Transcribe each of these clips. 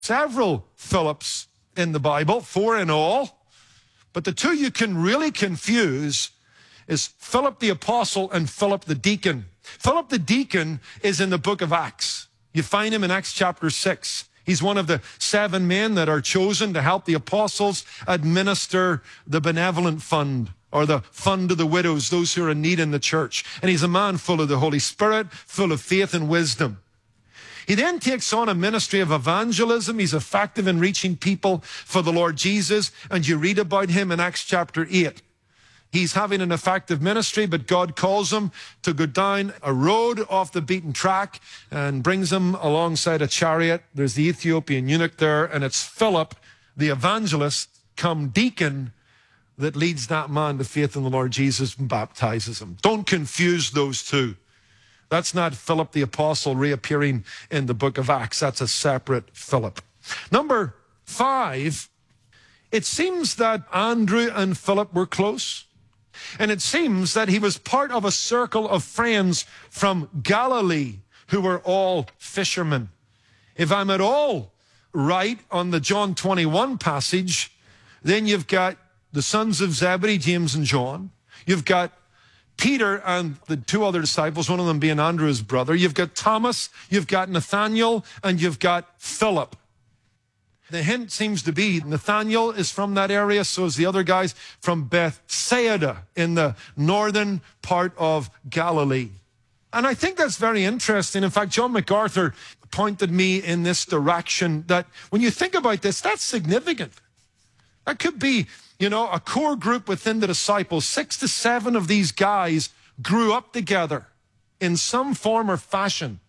several Philips in the Bible, 4 in all. But the two you can really confuse is Philip the apostle and Philip the deacon. Philip the deacon is in the book of Acts. You find him in Acts chapter 6. He's one of the 7 men that are chosen to help the apostles administer the benevolent fund, or the fund of the widows, those who are in need in the church. And he's a man full of the Holy Spirit, full of faith and wisdom. He then takes on a ministry of evangelism. He's effective in reaching people for the Lord Jesus. And you read about him in Acts chapter 8. He's having an effective ministry, but God calls him to go down a road off the beaten track and brings him alongside a chariot. There's the Ethiopian eunuch there, and it's Philip, the evangelist, come deacon, that leads that man to faith in the Lord Jesus and baptizes him. Don't confuse those two. That's not Philip the apostle reappearing in the book of Acts. That's a separate Philip. Number 5, it seems that Andrew and Philip were close. And it seems that he was part of a circle of friends from Galilee who were all fishermen. If I'm at all right on the John 21 passage, then you've got the sons of Zebedee, James and John. You've got Peter and the 2 other disciples, one of them being Andrew's brother. You've got Thomas, you've got Nathaniel, and you've got Philip. The hint seems to be Nathaniel is from that area, so is the other guys from Bethsaida in the northern part of Galilee. And I think that's very interesting. In fact, John MacArthur pointed me in this direction that when you think about this, that's significant. That could be, a core group within the disciples. 6 to 7 of these guys grew up together in some form or fashion.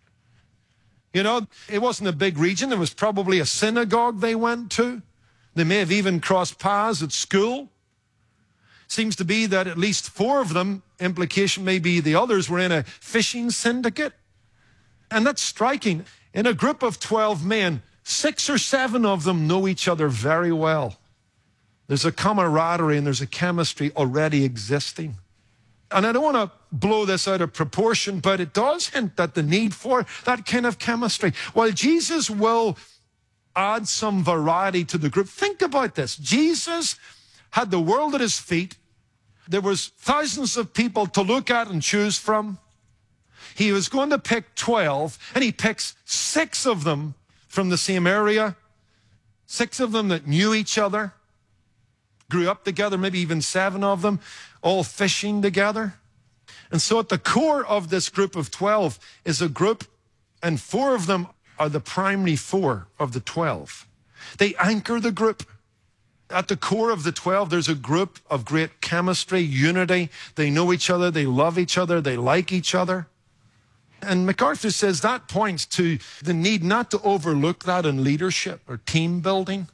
It wasn't a big region. It was probably a synagogue they went to. They may have even crossed paths at school. Seems to be that at least 4 of them, implication may be the others, were in a fishing syndicate. And that's striking. In a group of 12 men, 6 or 7 of them know each other very well. There's a camaraderie and there's a chemistry already existing. And I don't want to blow this out of proportion, but it does hint at the need for that kind of chemistry. While Jesus will add some variety to the group, think about this. Jesus had the world at his feet. There was thousands of people to look at and choose from. He was going to pick 12, and he picks 6 of them from the same area. 6 of them that knew each other, grew up together, maybe even 7 of them, all fishing together. And so at the core of this group of 12 is a group, and 4 of them are the primary 4 of the 12. They anchor the group. At the core of the 12, there's a group of great chemistry, unity. They know each other, they love each other, they like each other. And MacArthur says that points to the need not to overlook that in leadership or team building.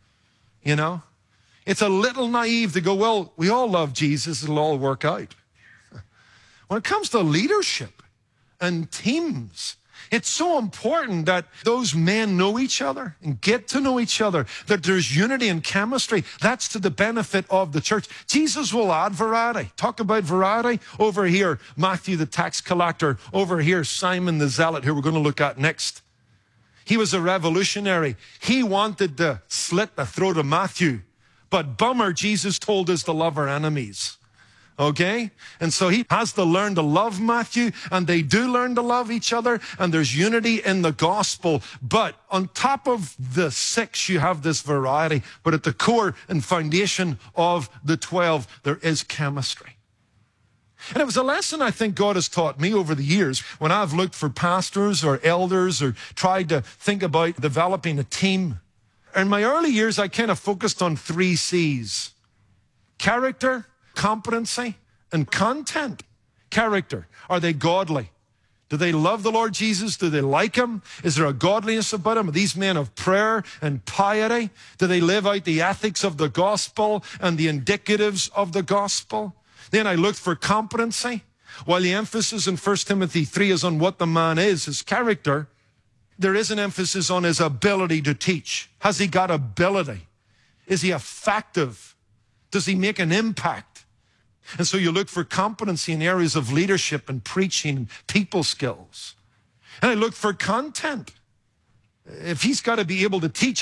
It's a little naive to go, well, we all love Jesus, it'll all work out. When it comes to leadership and teams, it's so important that those men know each other and get to know each other, that there's unity and chemistry. That's to the benefit of the church. Jesus will add variety. Talk about variety. Over here, Matthew the tax collector. Over here, Simon the zealot, who we're going to look at next. He was a revolutionary. He wanted to slit the throat of Matthew. But bummer, Jesus told us to love our enemies. Okay? And so he has to learn to love Matthew, and they do learn to love each other, and there's unity in the gospel. But on top of the 6, you have this variety. But at the core and foundation of the 12, there is chemistry. And it was a lesson I think God has taught me over the years when I've looked for pastors or elders or tried to think about developing a team. In my early years, I kind of focused on 3 C's. Character, competency, and content. Character. Are they godly? Do they love the Lord Jesus? Do they like him? Is there a godliness about him? Are these men of prayer and piety? Do they live out the ethics of the gospel and the indicatives of the gospel? Then I looked for competency. While the emphasis in 1 Timothy 3 is on what the man is, his character, there is an emphasis on his ability to teach. Has he got ability? Is he effective? Does he make an impact? And so you look for competency in areas of leadership and preaching and people skills. And I look for content. if he's got to be able to teach